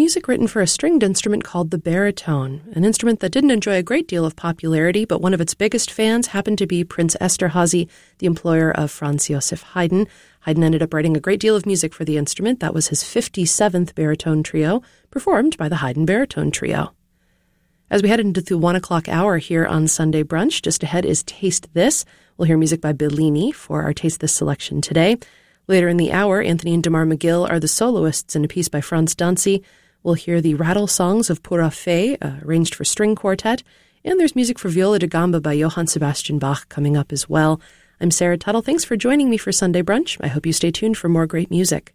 music written for a stringed instrument called the baritone, an instrument that didn't enjoy a great deal of popularity, but one of its biggest fans happened to be Prince Esterhazy, the employer of Franz Joseph Haydn. Haydn ended up writing a great deal of music for the instrument. That was his 57th baritone trio, performed by the Haydn Baritone Trio. As we head into the 1 o'clock hour here on Sunday Brunch, just ahead is Taste This. We'll hear music by Bellini for our Taste This selection today. Later in the hour, Anthony and Damar McGill are the soloists in a piece by Franz Danzi. We'll hear the rattle songs of Pura Fé, arranged for string quartet, and there's music for viola da gamba by Johann Sebastian Bach coming up as well. I'm Sarah Tuttle. Thanks for joining me for Sunday Brunch. I hope you stay tuned for more great music.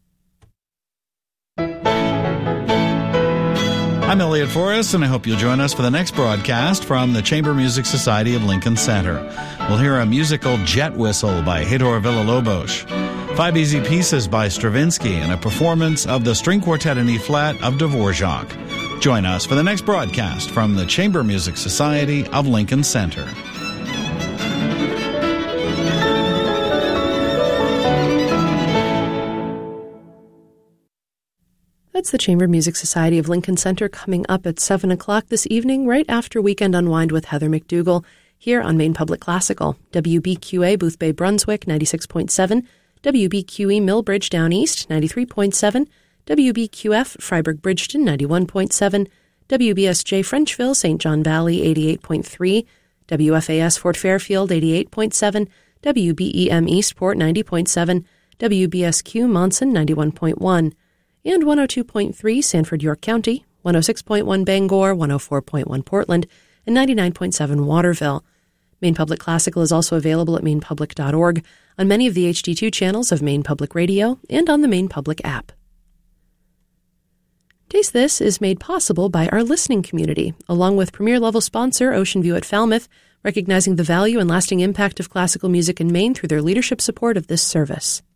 I'm Elliot Forrest, and I hope you'll join us for the next broadcast from the Chamber Music Society of Lincoln Center. We'll hear a musical Jet Whistle by Heitor Villa-Lobos, 5 Easy Pieces by Stravinsky, and a performance of the String Quartet in E-flat of Dvorak. Join us for the next broadcast from the Chamber Music Society of Lincoln Center. That's the Chamber Music Society of Lincoln Center coming up at 7 o'clock this evening, right after Weekend Unwind with Heather McDougall, here on Maine Public Classical. WBQA Boothbay Brunswick, 96.7, WBQE Millbridge Down East, 93.7, WBQF Freiburg Bridgeton, 91.7, WBSJ Frenchville, St. John Valley, 88.3, WFAS Fort Fairfield, 88.7, WBEM Eastport, 90.7, WBSQ Monson, 91.1, and 102.3 Sanford, York County, 106.1 Bangor, 104.1 Portland, and 99.7 Waterville. Maine Public Classical is also available at mainepublic.org, on many of the HD2 channels of Maine Public Radio, and on the Maine Public app. Taste This is made possible by our listening community, along with premier-level sponsor Ocean View at Falmouth, recognizing the value and lasting impact of classical music in Maine through their leadership support of this service.